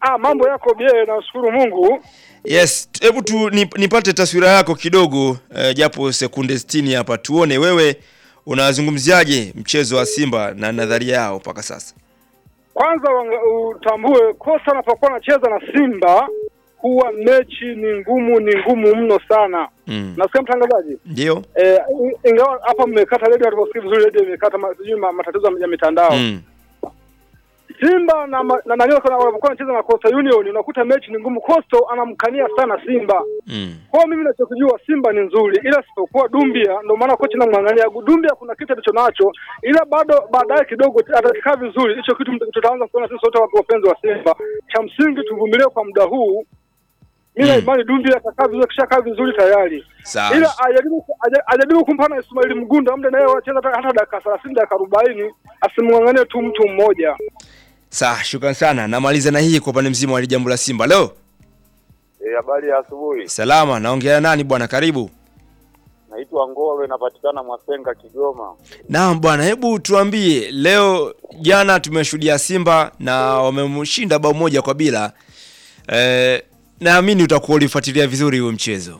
Mambo yako bie, nashukuru Mungu. Yes, hebu tu nipate taswira yako kidogo japo sekunde 60 hapa tuone wewe unazungumziaje mchezo wa Simba na nadharia yao mpaka sasa. Kwanza utambue kosa anapokuwa anacheza na Simba huwa mechi ni ngumu mno sana. Nasikia mtangazaji? Ndio. Ingawa hapa mmekata radio, hatukusikia vizuri, radio imekata matatizo ya mitandao. Simba na nani wanapokuwa wanacheza na Coastal Union unakuta mechi ni ngumu. Coastal anamkania sana Simba. Kwa mimi ninachojua Simba ni nzuri, ila sipokuwa Dumbia, ndio maana kocha anamngangania Dumbia. Kuna kitu alichonacho, ila bado baadaye kidogo atakaa vizuri. Hicho kitu tutaanza kuona sisi wote wapenzi wa Simba. Cha msingi tuvumilie kwa muda huu. Mimi na imani Dumbia atakaa vizuri, kisha vizuri tayari. Ila ajaribu kumpana Ismail Mgunda muda naye wacheza hata dakika 30 dakika 40, asimnganganie tu mtu mmoja. Sawa, shukrani sana. Namaliza na hii kwa upande mzima wa jambo la Simba. Leo. Habari ya asubuhi. Salama, naongea nani bwana? Karibu. Naitwa Ngove, napatikana Mwasenga, Kigoma. Naam bwana, hebu tuambie leo, jana tumeshuhudia Simba na wamemshinda bao moja kwa bila. Naamini utakuwa ulifuatilia vizuri huo mchezo.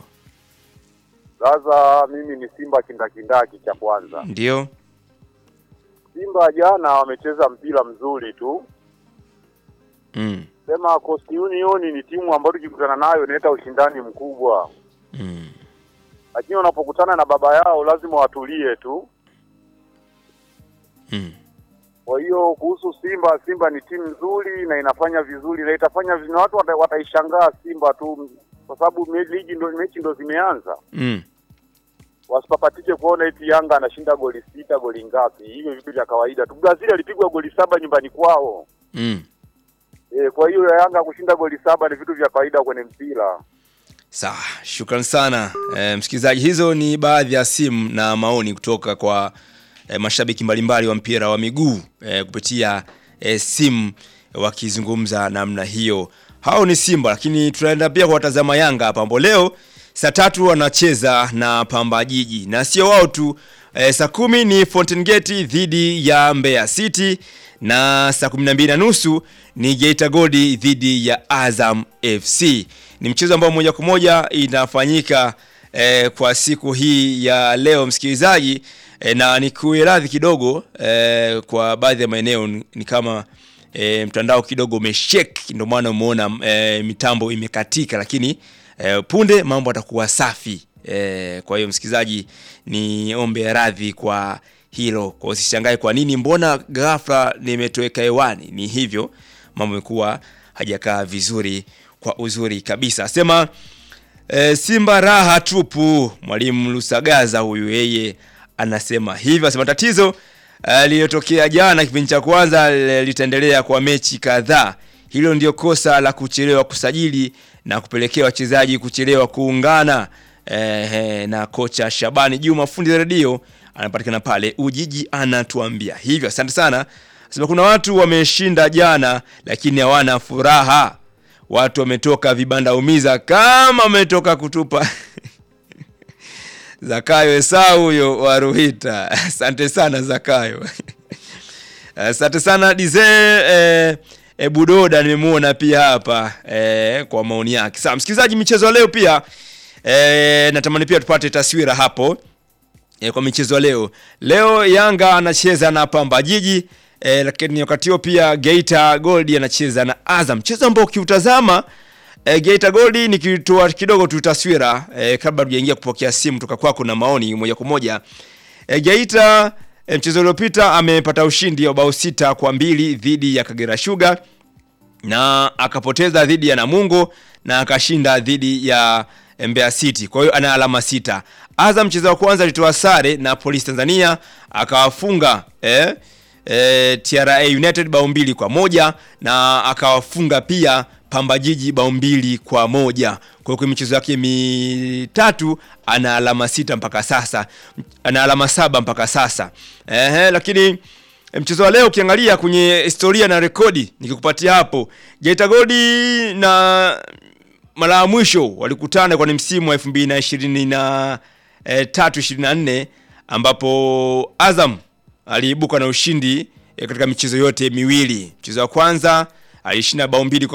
Sasa mimi ni Simba kindakindaki cha kwanza. Ndio. Simba jana wamecheza mpira mzuri tu. Sema Coastal Union ni timu ambayo tukikutana nayo inaleta ushindani mkubwa. Lakini unapokutana na baba yao lazima watulie tu. Kwa hiyo kuhusu Simba ni timu nzuri na inafanya vizuri na itafanya vizuri, watu wataishangaa Simba tu kwa sababu mechi ndo zimeanza. Wasipapatike kuona eti Yanga anashinda goli 6 goli ngapi. Hiyo vitu vya kawaida tu. Brazil alipigwa goli 7 nyumbani kwao. Kwa hiyo Yanga kushinda goli 7 ni vitu vya kawaida kwenye mpira. Sawa, shukrani sana. Msikilizaji, hizo ni baadhi ya simu na maoni kutoka kwa mashabiki mbalimbali wa mpira wa miguu kupitia simu wakizungumza namna hiyo. Hao ni Simba, lakini tunaenda pia kuwatazama Yanga hapa ambapo leo saa 3 wanacheza na Pamba Jiji. Na sio wao tu, saa 10 ni Fountain Gate dhidi ya Mbeya City na saa 12:30 ni Geita Gold dhidi ya Azam FC. Ni mchezo ambao moja kwa moja inafanyika kwa siku hii ya leo msikilizaji, na nikueradhi kidogo kwa baadhi ya maeneo ni kama mtandao kidogo umeshake, ndio maana umeona mitambo imekatika, lakini punde mambo yatakuwa safi. Kwa hiyo msikilizaji, ni ombe radhi kwa hilo. Kwa usishangae kwa nini mbona ghafla nimetoweka hewani. Ni hivyo, mambo yamekuwa hajakaa vizuri kwa uzuri kabisa. Sema Simba raha tupu, Mwalimu Lusagaza huyu yeye anasema hivyo. Asema tatizo lililotokea jana kipindi cha kwanza litaendelea kwa mechi kadhaa. Hilo ndio kosa la kuchelewa kusajili na kupelekea wachezaji kuchelewa kuungana. Na kocha Shabani Juma fundi radio anapatikana pale Ujiji anatuambia hivyo. Asante sana. Sema kuna watu wameshinda jana lakini hawana furaha. Watu wametoka vibanda umiza kama wametoka kutupa. Zakayo Esau huyo wa Ruhita. Asante sana Zakayo. Asante sana Dize Budoda, nimemuona pia hapa kwa maoni yake. Sasa msikilizaji, michezo leo pia natamani pia tupate taswira hapo kwa michezo leo. Leo Yanga anacheza na Pamba Jiji, lakini wakati huo pia Geita Gold anacheza na Azam. Mchezo ambao ukiutazama Geita Gold ni kitoa kidogo tu taswira kabla tujaingia kupokea simu kutoka kwako na maoni moja kwa moja. Geita mchezo uliopita amepata ushindi wa bao 6-2 dhidi ya Kagera Sugar na akapoteza dhidi ya Namungo na akashinda dhidi ya Mbeya City. Kwa hiyo ana alama 6. Azam mchezo wa kwanza alitoa sare na Police Tanzania, akawafunga TRA United bao 2-1 na akawafunga pia Pamba Jiji bao 2-1. Kwa hiyo michezo yake mitatu ana alama 6 mpaka sasa. Ana alama 7 mpaka sasa. Lakini mchezo wa leo ukiangalia kwenye historia na rekodi nikikupatia hapo, Geita Gold na mara ya mwisho walikutana kwa msimu wa 2023-24 ambapo Azam aliibuka na ushindi katika michezo yote miwili. Mchezo wa kwanza alishinda bao 2